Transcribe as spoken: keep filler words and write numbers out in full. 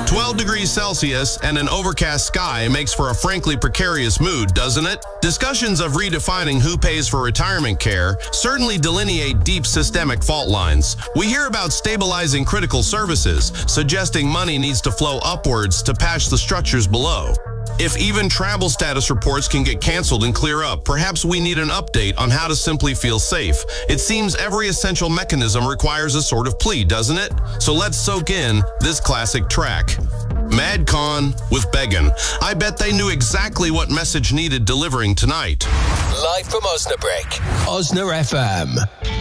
twelve degrees Celsius and an overcast sky makes for a frankly precarious mood, doesn't it? Discussions of redefining who pays for retirement care certainly delineate deep systemic fault lines. We hear about stabilizing critical services, suggesting money needs to flow upwards to patch the structures below. If even travel status reports can get canceled and clear up, perhaps we need an update on how to simply feel safe. It seems every essential mechanism requires a sort of plea, doesn't it? So let's soak in this classic track. MadCon with Beggin. I bet they knew exactly what message needed delivering tonight. Live from Osnabrück, Osna F M.